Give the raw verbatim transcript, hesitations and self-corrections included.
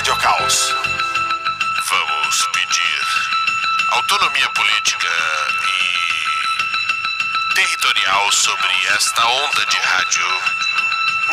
Rádio Caos. Vamos pedir autonomia política e territorial sobre esta onda de rádio